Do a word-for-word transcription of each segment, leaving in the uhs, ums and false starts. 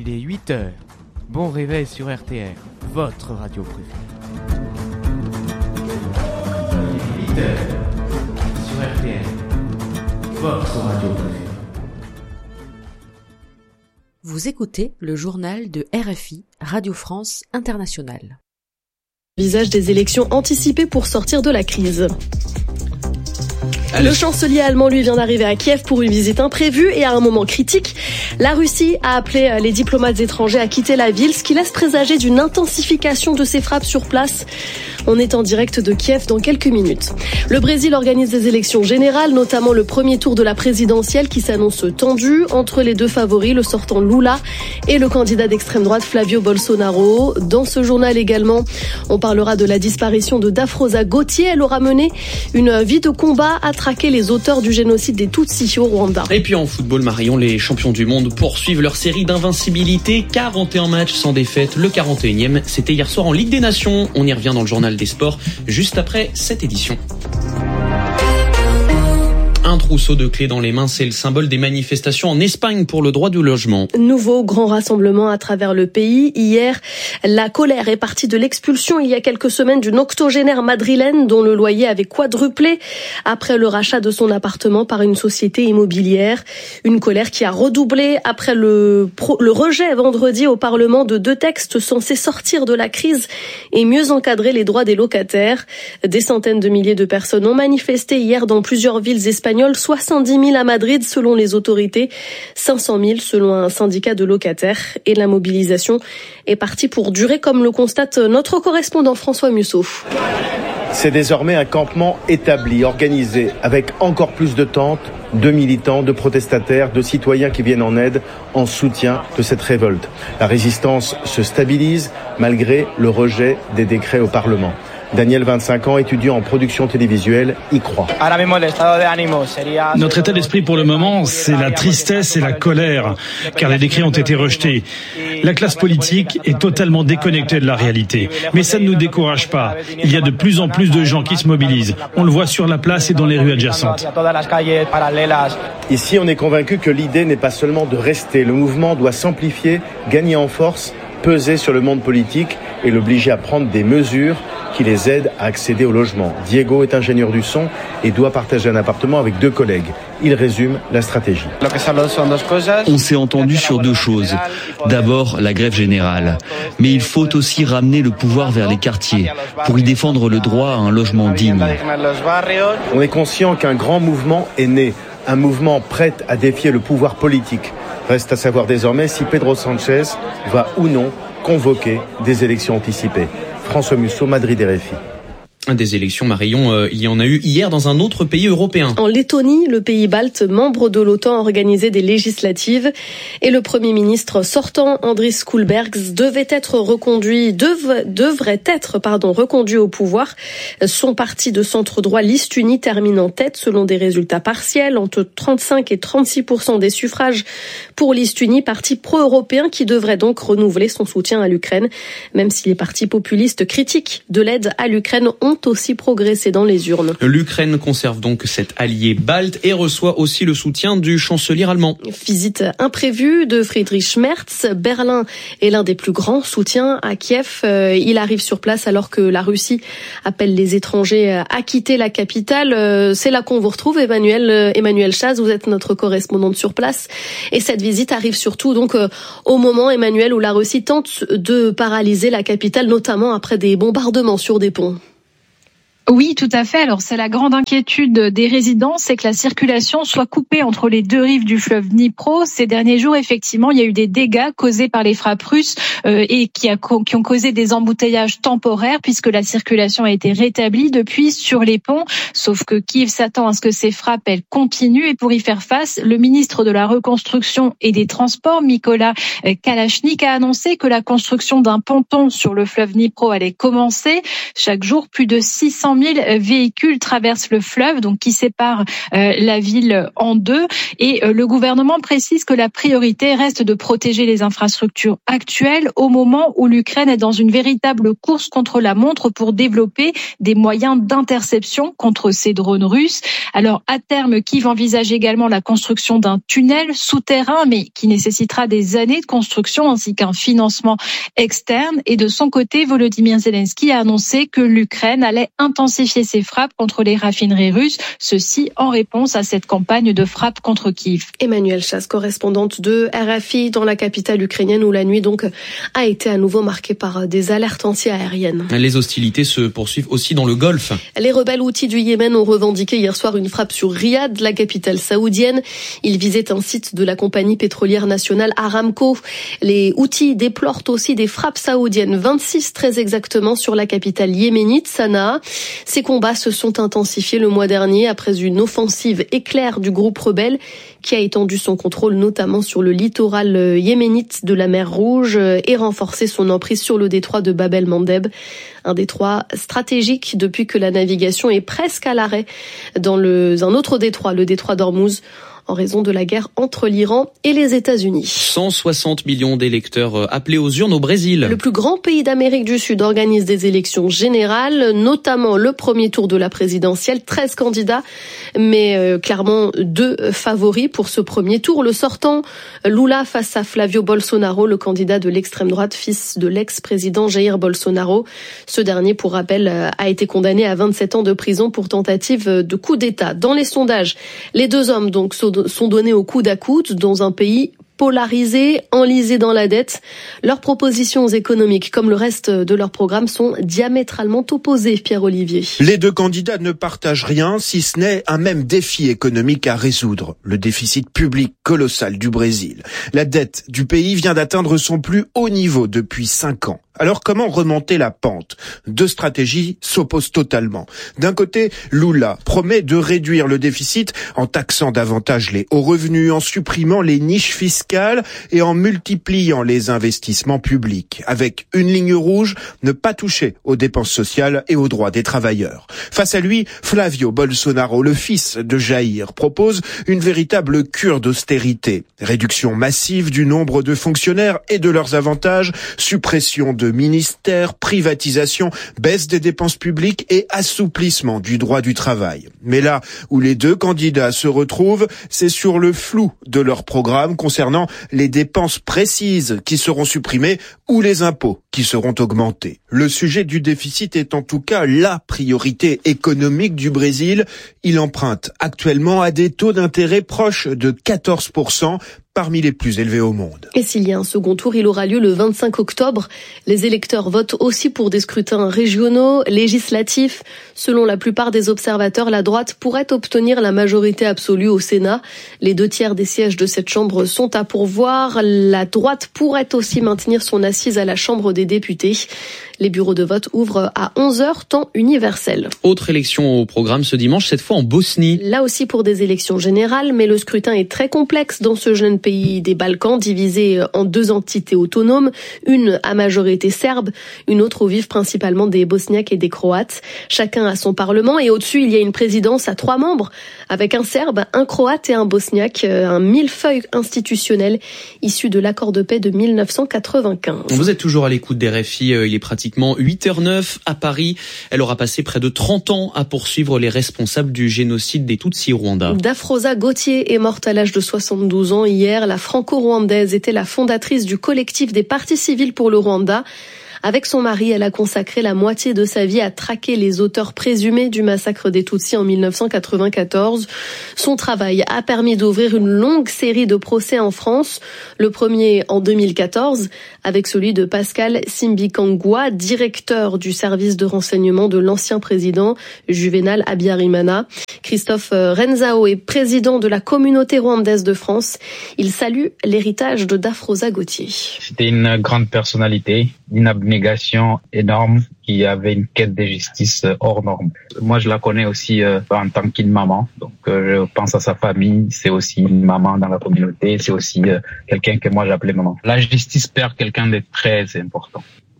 Il est huit heures. Bon réveil sur R T R, votre radio préférée. huit heures sur R T R, votre radio préférée. Vous écoutez le journal de R F I, Radio France Internationale. Visage des élections anticipées pour sortir de la crise. Le chancelier allemand, lui, vient d'arriver à Kiev pour une visite imprévue et à un moment critique. La Russie a appelé les diplomates étrangers à quitter la ville, ce qui laisse présager d'une intensification de ses frappes sur place. On est en direct de Kiev dans quelques minutes. Le Brésil organise des élections générales, notamment le premier tour de la présidentielle qui s'annonce tendu entre les deux favoris, le sortant Lula et le candidat d'extrême droite Flavio Bolsonaro. Dans ce journal également, on parlera de la disparition de Dafrosa Gauthier. Elle aura mené une vie de combat à traquer les auteurs du génocide des Tutsis au Rwanda. Et puis en football, Marion, les champions du monde poursuivent leur série d'invincibilité. quarante et un matchs sans défaite. Le quarante et unième, c'était hier soir en Ligue des Nations. On y revient dans le journal des sports juste après cette édition. Un trousseau de clés dans les mains, c'est le symbole des manifestations en Espagne pour le droit du logement. Nouveau grand rassemblement à travers le pays. Hier, la colère est partie de l'expulsion il y a quelques semaines d'une octogénaire madrilène dont le loyer avait quadruplé après le rachat de son appartement par une société immobilière. Une colère qui a redoublé après le, pro, le rejet vendredi au Parlement de deux textes censés sortir de la crise et mieux encadrer les droits des locataires. Des centaines de milliers de personnes ont manifesté hier dans plusieurs villes espagnoles. soixante-dix mille à Madrid selon les autorités, cinq cent mille selon un syndicat de locataires. Et la mobilisation est partie pour durer, comme le constate notre correspondant François Musso. C'est désormais un campement établi, organisé, avec encore plus de tentes, de militants, de protestataires, de citoyens qui viennent en aide, en soutien de cette révolte. La résistance se stabilise malgré le rejet des décrets au Parlement. Daniel, vingt-cinq ans, étudiant en production télévisuelle, y croit. Notre état d'esprit pour le moment, c'est la tristesse et la colère, car les décrets ont été rejetés. La classe politique est totalement déconnectée de la réalité. Mais ça ne nous décourage pas. Il y a de plus en plus de gens qui se mobilisent. On le voit sur la place et dans les rues adjacentes. Ici, on est convaincu que l'idée n'est pas seulement de rester. Le mouvement doit s'amplifier, gagner en force, peser sur le monde politique et l'obliger à prendre des mesures qui les aident à accéder au logement. Diego est ingénieur du son et doit partager un appartement avec deux collègues. Il résume la stratégie. On s'est entendu sur deux choses. D'abord, la grève générale. Mais il faut aussi ramener le pouvoir vers les quartiers pour y défendre le droit à un logement digne. On est conscient qu'un grand mouvement est né. Un mouvement prêt à défier le pouvoir politique. Reste à savoir désormais si Pedro Sánchez va ou non convoquer des élections anticipées. François Musso, Madrid, R F I. Des élections, Marion, euh, il y en a eu hier dans un autre pays européen. En Lettonie, le pays balte, membre de l'OTAN, a organisé des législatives et le Premier ministre sortant, Andris Kulbergs, devait être reconduit, dev, devrait être, pardon, reconduit au pouvoir. Son parti de centre-droit, Liste Unie, termine en tête selon des résultats partiels, entre trente-cinq et trente-six pour cent des suffrages pour Liste Unie, parti pro-européen qui devrait donc renouveler son soutien à l'Ukraine, même si les partis populistes critiques de l'aide à l'Ukraine ont aussi progressé dans les urnes. L'Ukraine conserve donc cet allié balte et reçoit aussi le soutien du chancelier allemand. Visite imprévue de Friedrich Merz. Berlin est l'un des plus grands soutiens à Kiev. Il arrive sur place alors que la Russie appelle les étrangers à quitter la capitale. C'est là qu'on vous retrouve, Emmanuel, Emmanuel Chaz. Vous êtes notre correspondante sur place. Et cette visite arrive surtout donc au moment, Emmanuel, où la Russie tente de paralyser la capitale, notamment après des bombardements sur des ponts. Oui, tout à fait. Alors, c'est la grande inquiétude des résidents, c'est que la circulation soit coupée entre les deux rives du fleuve Dnipro. Ces derniers jours, effectivement, il y a eu des dégâts causés par les frappes russes euh, et qui, a, qui ont causé des embouteillages temporaires puisque la circulation a été rétablie depuis sur les ponts. Sauf que Kiev s'attend à ce que ces frappes, elles continuent. Et pour y faire face, le ministre de la Reconstruction et des Transports, Mykola Kalashnik, a annoncé que la construction d'un ponton sur le fleuve Dnipro allait commencer. Chaque jour, plus de six cents cent mille véhicules traversent le fleuve, donc qui sépare euh, la ville en deux. Et euh, le gouvernement précise que la priorité reste de protéger les infrastructures actuelles au moment où l'Ukraine est dans une véritable course contre la montre pour développer des moyens d'interception contre ces drones russes. Alors à terme, Kiev envisage également la construction d'un tunnel souterrain, mais qui nécessitera des années de construction ainsi qu'un financement externe. Et de son côté, Volodymyr Zelensky a annoncé que l'Ukraine allait intensifier ses frappes contre les raffineries russes, ceci en réponse à cette campagne de frappe contre Kiev. Emmanuelle Chasse, correspondante de R F I dans la capitale ukrainienne où la nuit donc a été à nouveau marquée par des alertes anti-aériennes. Les hostilités se poursuivent aussi dans le Golfe. Les rebelles houthis du Yémen ont revendiqué hier soir une frappe sur Riyad, la capitale saoudienne. Ils visaient un site de la compagnie pétrolière nationale Aramco. Les houthis déplorent aussi des frappes saoudiennes, vingt-six très exactement, sur la capitale yéménite, Sanaa. Ces combats se sont intensifiés le mois dernier après une offensive éclair du groupe rebelle qui a étendu son contrôle notamment sur le littoral yéménite de la mer Rouge et renforcé son emprise sur le détroit de Bab el-Mandeb, un détroit stratégique depuis que la navigation est presque à l'arrêt dans le, un autre détroit, le détroit d'Ormuz, en raison de la guerre entre l'Iran et les États-Unis. cent soixante millions d'électeurs appelés aux urnes au Brésil. Le plus grand pays d'Amérique du Sud organise des élections générales, notamment le premier tour de la présidentielle. treize candidats, mais euh, clairement deux favoris pour ce premier tour. Le sortant, Lula face à Flavio Bolsonaro, le candidat de l'extrême droite, fils de l'ex-président Jair Bolsonaro. Ce dernier, pour rappel, a été condamné à vingt-sept ans de prison pour tentative de coup d'État. Dans les sondages, les deux hommes donc sont sont donnés au coude à coude dans un pays polarisés, enlisés dans la dette. Leurs propositions économiques, comme le reste de leur programme, sont diamétralement opposées, Pierre-Olivier. Les deux candidats ne partagent rien, si ce n'est un même défi économique à résoudre, le déficit public colossal du Brésil. La dette du pays vient d'atteindre son plus haut niveau depuis cinq ans. Alors comment remonter la pente ? Deux stratégies s'opposent totalement. D'un côté, Lula promet de réduire le déficit en taxant davantage les hauts revenus, en supprimant les niches fiscales et en multipliant les investissements publics. Avec une ligne rouge, ne pas toucher aux dépenses sociales et aux droits des travailleurs. Face à lui, Flavio Bolsonaro, le fils de Jair, propose une véritable cure d'austérité. Réduction massive du nombre de fonctionnaires et de leurs avantages, suppression de ministères, privatisation, baisse des dépenses publiques et assouplissement du droit du travail. Mais là où les deux candidats se retrouvent, c'est sur le flou de leur programme concernant les dépenses précises qui seront supprimées ou les impôts qui seront augmentés. Le sujet du déficit est en tout cas la priorité économique du Brésil. Il emprunte actuellement à des taux d'intérêt proches de quatorze pour cent, parmi les plus élevés au monde. Et s'il y a un second tour, il aura lieu le vingt-cinq octobre. Les électeurs votent aussi pour des scrutins régionaux, législatifs. Selon la plupart des observateurs, la droite pourrait obtenir la majorité absolue au Sénat. Les deux tiers des sièges de cette chambre sont à pourvoir. La droite pourrait aussi maintenir son assise à la Chambre des députés. Les bureaux de vote ouvrent à onze heures, temps universel. Autre élection au programme ce dimanche, cette fois en Bosnie. Là aussi pour des élections générales, mais le scrutin est très complexe dans ce jeune pays des Balkans, divisé en deux entités autonomes, une à majorité serbe, une autre où vivent principalement des Bosniaques et des Croates. Chacun a son parlement et au-dessus, il y a une présidence à trois membres, avec un Serbe, un Croate et un Bosniaque, un millefeuille institutionnel issu de l'accord de paix de mille neuf cent quatre-vingt-quinze. Vous êtes toujours à l'écoute d'R F I, il est pratiquement huit heures neuf à Paris. Elle aura passé près de trente ans à poursuivre les responsables du génocide des Tutsis Rwanda. Dafrosa Gauthier est morte à l'âge de soixante-douze ans hier. La franco-rwandaise était la fondatrice du collectif des partis civils pour le Rwanda. Avec son mari, elle a consacré la moitié de sa vie à traquer les auteurs présumés du massacre des Tutsis en mille neuf cent quatre-vingt-quatorze. Son travail a permis d'ouvrir une longue série de procès en France. Le premier en deux mille quatorze, avec celui de Pascal Simbikangwa, directeur du service de renseignement de l'ancien président Juvenal Habyarimana. Christophe Renzao est président de la communauté rwandaise de France. Il salue l'héritage de Dafrosa Gauthier. C'était une grande personnalité, une abnégation énorme, qui avait une quête de justice hors norme. Moi, je la connais aussi euh, en tant qu'une maman. Donc, euh, je pense à sa famille. C'est aussi une maman dans la communauté. C'est aussi euh, quelqu'un que moi j'appelais maman. La justice perd quelqu'un de très important.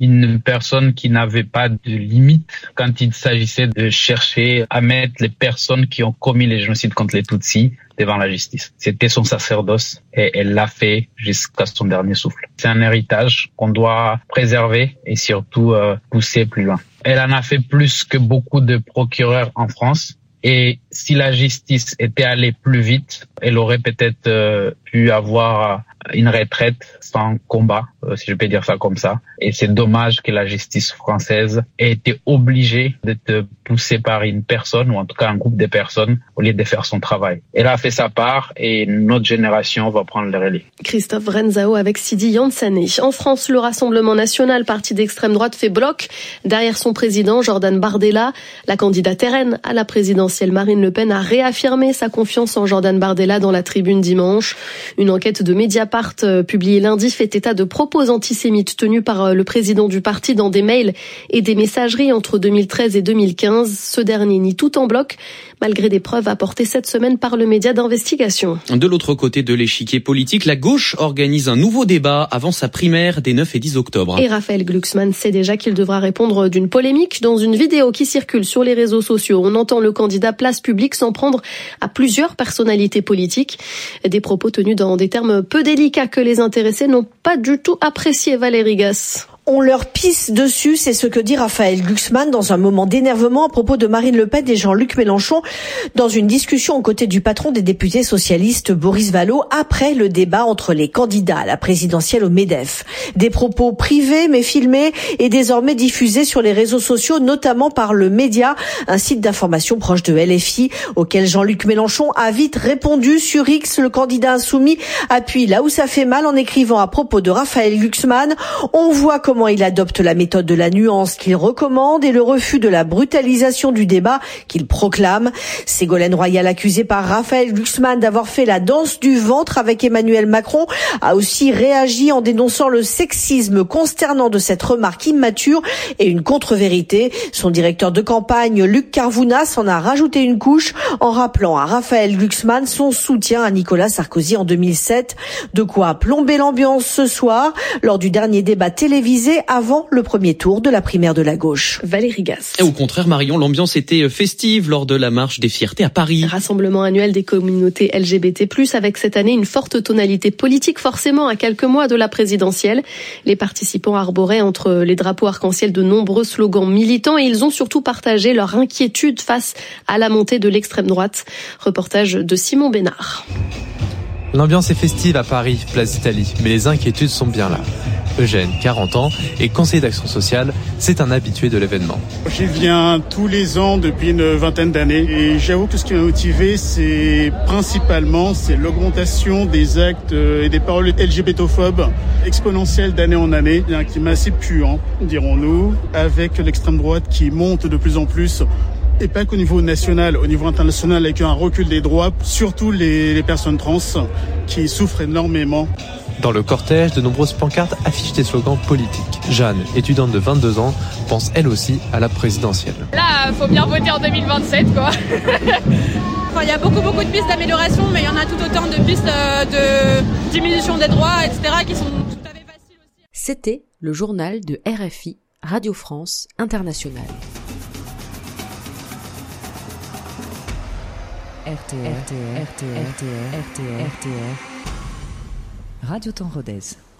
une personne qui n'avait pas de limite quand il s'agissait de chercher à mettre les personnes qui ont commis les génocides contre les Tutsis devant la justice. C'était son sacerdoce et elle l'a fait jusqu'à son dernier souffle. C'est un héritage qu'on doit préserver et surtout euh, pousser plus loin. Elle en a fait plus que beaucoup de procureurs en France. Et si la justice était allée plus vite, elle aurait peut-être euh, pu avoir une retraite sans combat, euh, si je peux dire ça comme ça. Et c'est dommage que la justice française ait été obligée d'être poussée par une personne, ou en tout cas un groupe de personnes, au lieu de faire son travail. Elle a fait sa part et notre génération va prendre le relais. Christophe Renzao avec Sidi Yansane. En France, le Rassemblement national, parti d'extrême droite, fait bloc derrière son président Jordan Bardella. La candidate R N à la présidentielle Marine Le Pen a réaffirmé sa confiance en Jordan Bardella dans la Tribune dimanche. Une enquête de Mediapart publiée lundi fait état de propos antisémites tenus par le président du parti dans des mails et des messageries entre deux mille treize et deux mille quinze. Ce dernier nie tout en bloc, malgré des preuves apportées cette semaine par le média d'investigation. De l'autre côté de l'échiquier politique, la gauche organise un nouveau débat avant sa primaire des neuf et dix octobre. Et Raphaël Glucksmann sait déjà qu'il devra répondre d'une polémique dans une vidéo qui circule sur les réseaux sociaux. On entend le candidat Place Publique s'en prendre à plusieurs personnalités politiques. Des propos tenus dans des termes peu délicats que les intéressés n'ont pas du tout apprécié. Valérie Gasse. On leur pisse dessus, c'est ce que dit Raphaël Glucksmann dans un moment d'énervement à propos de Marine Le Pen et Jean-Luc Mélenchon dans une discussion aux côtés du patron des députés socialistes Boris Vallaud après le débat entre les candidats à la présidentielle au MEDEF. Des propos privés mais filmés et désormais diffusés sur les réseaux sociaux, notamment par le Média, un site d'information proche de L F I auquel Jean-Luc Mélenchon a vite répondu sur X. Le candidat insoumis appuie là où ça fait mal en écrivant à propos de Raphaël Glucksmann. On voit que comment il adopte la méthode de la nuance qu'il recommande et le refus de la brutalisation du débat qu'il proclame. Ségolène Royal, accusée par Raphaël Glucksmann d'avoir fait la danse du ventre avec Emmanuel Macron, a aussi réagi en dénonçant le sexisme consternant de cette remarque immature et une contre-vérité. Son directeur de campagne, Luc Carvounas, en a rajouté une couche en rappelant à Raphaël Glucksmann son soutien à Nicolas Sarkozy en deux mille sept. De quoi plomber l'ambiance ce soir lors du dernier débat télévisé avant le premier tour de la primaire de la gauche. Valérie Gasse. Et au contraire, Marion, l'ambiance était festive lors de la marche des fiertés à Paris. Rassemblement annuel des communautés L G B T plus, avec cette année une forte tonalité politique, forcément à quelques mois de la présidentielle. Les participants arboraient entre les drapeaux arc-en-ciel de nombreux slogans militants et ils ont surtout partagé leur inquiétude face à la montée de l'extrême droite. Reportage de Simon Bénard. L'ambiance est festive à Paris, place d'Italie, mais les inquiétudes sont bien là. Eugène, quarante ans, est conseiller d'action sociale, c'est un habitué de l'événement. J'y viens tous les ans depuis une vingtaine d'années et j'avoue que ce qui m'a motivé, c'est principalement c'est l'augmentation des actes et des paroles L G B T phobes exponentielles d'année en année. Il y a un climat assez puant, dirons-nous, avec l'extrême droite qui monte de plus en plus. Et pas qu'au niveau national, au niveau international, avec un recul des droits, surtout les, les personnes trans qui souffrent énormément. Dans le cortège, de nombreuses pancartes affichent des slogans politiques. Jeanne, étudiante de vingt-deux ans, pense elle aussi à la présidentielle. Là, faut bien voter en deux mille vingt-sept, quoi. Enfin, il y a beaucoup, beaucoup de pistes d'amélioration, mais il y en a tout autant de pistes de diminution des droits, et cetera, qui sont tout à fait faciles aussi. C'était le journal de R F I, Radio France Internationale. R T R, R T R, R T R, R T R, R T R, Radio Temps Rodez.